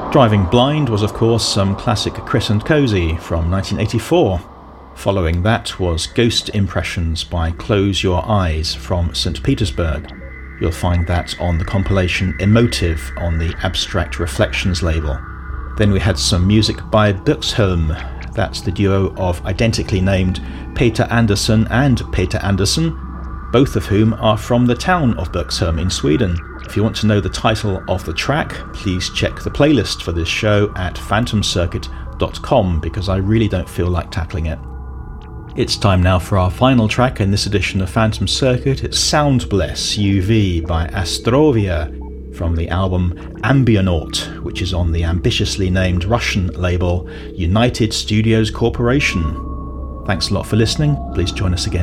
Driving Blind was of course some classic Chris and Cosey from 1984. Following that was Ghost Impressions by Close Your Eyes from St. Petersburg. You'll find that on the compilation Emotive on the Abstract Reflections label. Then we had some music by Buxholm. That's the duo of identically named Peter Andersson and Peter Andersson, both of whom are from the town of Buxholm in Sweden. If you want to know the title of the track, please check the playlist for this show at phantomcircuit.com, because I really don't feel like tackling it. It's time now for our final track in this edition of Phantom Circuit. It's Sound Bless UV by Astrovia from the album Ambionaut, which is on the ambitiously named Russian label United Studios Corporation. Thanks a lot for listening. Please join us again